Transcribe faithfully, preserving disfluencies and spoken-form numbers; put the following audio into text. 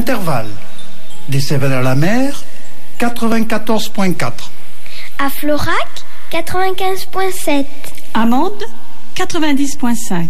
Intervalle. Des Cévennes-à-la-Mer, quatre-vingt-quatorze point quatre. À Florac, quatre-vingt-quinze point sept. Amande, quatre-vingt-dix point cinq.